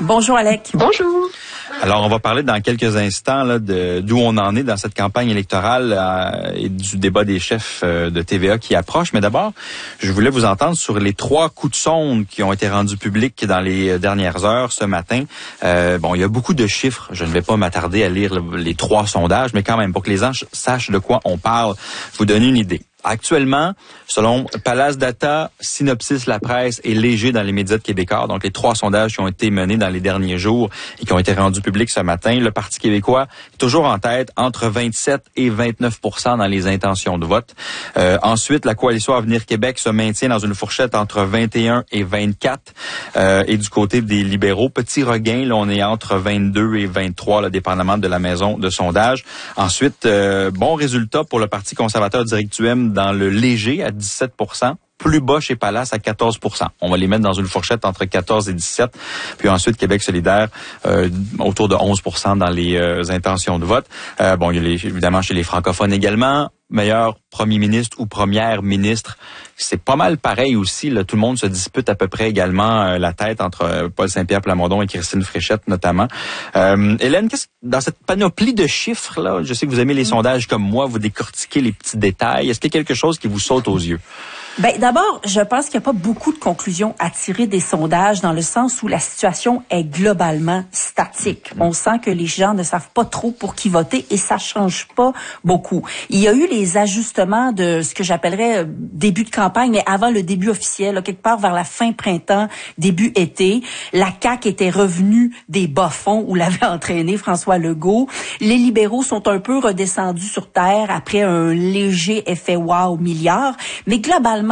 Bonjour Alec. Bonjour. Alors, on va parler dans quelques instants là, d'où on en est dans cette campagne électorale et du débat des chefs de TVA qui approche. Mais d'abord, je voulais vous entendre sur les 3 coups de sonde qui ont été rendus publics dans les dernières heures ce matin. Il y a beaucoup de chiffres. Je ne vais pas m'attarder à lire les 3 sondages, mais quand même, pour que les gens sachent de quoi on parle, vous donner une idée. Actuellement, selon Palace Data, Synopsis, La Presse et Léger dans les médias de Québécois, donc les 3 sondages qui ont été menés dans les derniers jours et qui ont été rendus publics ce matin, le Parti québécois est toujours en tête, entre 27 et 29 % dans les intentions de vote. Ensuite, la Coalition Avenir Québec se maintient dans une fourchette entre 21 et 24. Et du côté des libéraux, petit regain, là, on est entre 22 et 23, là, dépendamment de la maison de sondage. Ensuite, bon résultat pour le Parti conservateur direct du M dans le Léger à 17 %. Plus bas chez Palace à 14 %. On va les mettre dans une fourchette entre 14 et 17. Puis ensuite, Québec solidaire, autour de 11 % dans les intentions de vote. Il y a évidemment chez les francophones également. Meilleur premier ministre ou première ministre, c'est pas mal pareil aussi. Là, tout le monde se dispute à peu près également la tête entre Paul Saint-Pierre Plamondon et Christine Fréchette notamment. Hélène, dans cette panoplie de chiffres, là, je sais que vous aimez les sondages comme moi, vous décortiquez les petits détails. Est-ce qu'il y a quelque chose qui vous saute aux yeux? D'abord, je pense qu'il n'y a pas beaucoup de conclusions à tirer des sondages dans le sens où la situation est globalement statique. On sent que les gens ne savent pas trop pour qui voter et ça change pas beaucoup. Il y a eu les ajustements de ce que j'appellerais début de campagne, mais avant le début officiel, là, quelque part vers la fin printemps, début été. La CAQ était revenue des bas-fonds où l'avait entraîné François Legault. Les libéraux sont un peu redescendus sur terre après un léger effet wow milliard, mais globalement,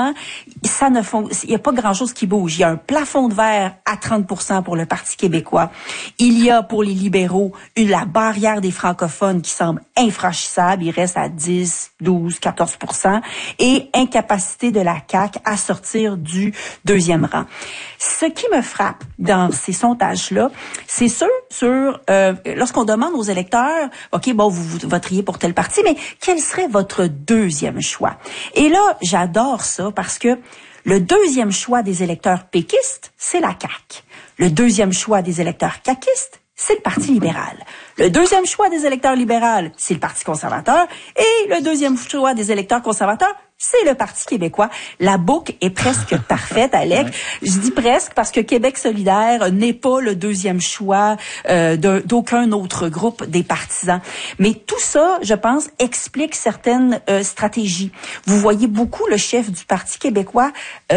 il n'y a pas grand-chose qui bouge. Il y a un plafond de verre à 30 % pour le Parti québécois. Il y a pour les libéraux la barrière des francophones qui semble infranchissable. Il reste à 10, 12, 14 % et incapacité de la CAQ à sortir du deuxième rang. Ce qui me frappe dans ces sondages-là, c'est lorsqu'on demande aux électeurs, OK, vous voteriez pour tel parti, mais quel serait votre deuxième choix? Et là, j'adore ça parce que le deuxième choix des électeurs péquistes, c'est la CAQ. Le deuxième choix des électeurs caquistes, c'est le Parti libéral. Le deuxième choix des électeurs libéraux, c'est le Parti conservateur. Et le deuxième choix des électeurs conservateurs, c'est le Parti québécois. La boucle est presque parfaite, Alec. Je dis presque parce que Québec solidaire n'est pas le deuxième choix d'aucun autre groupe des partisans. Mais tout ça, je pense, explique certaines stratégies. Vous voyez beaucoup le chef du Parti québécois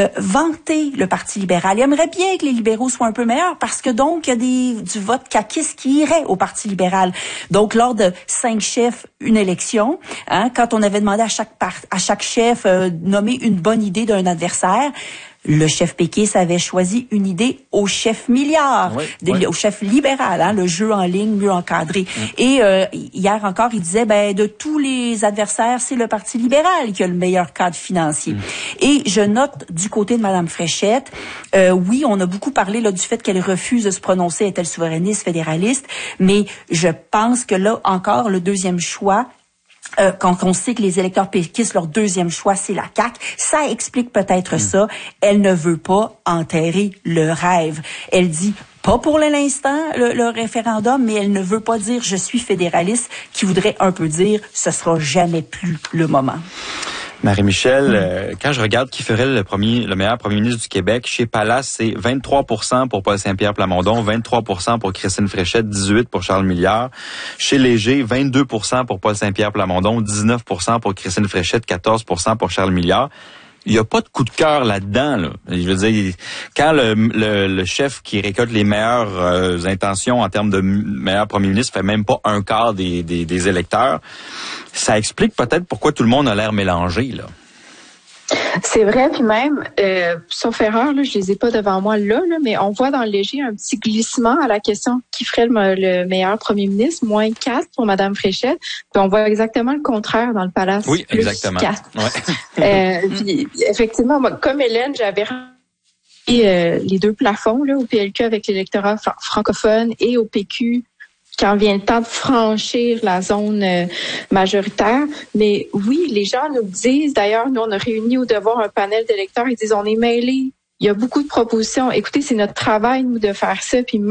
vanter le Parti libéral. Il aimerait bien que les libéraux soient un peu meilleurs parce que donc il y a du vote caquiste qui irait au Parti libéral. Donc lors de 5 chefs, une élection, quand on avait demandé à chaque chef nommer une bonne idée d'un adversaire, le chef péquiste avait choisi une idée au chef milliard, au chef libéral, le jeu en ligne mieux encadré. Et hier encore, il disait, de tous les adversaires, c'est le Parti libéral qui a le meilleur cadre financier. Et je note du côté de Mme Fréchette, oui, on a beaucoup parlé là du fait qu'elle refuse de se prononcer, est-elle souverainiste, fédéraliste, mais je pense que là encore, le deuxième choix, quand on sait que les électeurs péquistes, leur deuxième choix, c'est la CAQ, ça explique peut-être ça. Elle ne veut pas enterrer le rêve. Elle dit pas pour l'instant le référendum, mais elle ne veut pas dire je suis fédéraliste, qui voudrait un peu dire ce sera jamais plus le moment. Marie-Michel, quand je regarde qui ferait le meilleur premier ministre du Québec, chez Palace, c'est 23 % pour Paul Saint-Pierre Plamondon, 23 % pour Christine Fréchette, 18 % pour Charles Milliard. Chez Léger, 22 % pour Paul Saint-Pierre Plamondon, 19 % pour Christine Fréchette, 14 % pour Charles Milliard. Il n'y a pas de coup de cœur là-dedans. Là. Je veux dire, quand le chef qui récolte les meilleures intentions en termes de meilleur premier ministre fait même pas un quart des électeurs, ça explique peut-être pourquoi tout le monde a l'air mélangé, là. C'est vrai, puis même, sauf erreur, là, je les ai pas devant moi là, mais on voit dans le Léger un petit glissement à la question qui ferait le meilleur premier ministre, moins 4 pour Mme Fréchette. Puis on voit exactement le contraire dans le Palace. Oui, plus exactement. 4. Puis, effectivement, moi, comme Hélène, j'avais les 2 plafonds là, au PLQ avec l'électorat francophone et au PQ quand vient le temps de franchir la zone majoritaire. Mais oui, les gens nous disent, d'ailleurs, nous, on a réuni au devoir un panel d'électeurs, ils disent, on est mêlés. Il y a beaucoup de propositions. Écoutez, c'est notre travail, nous, de faire ça. Puis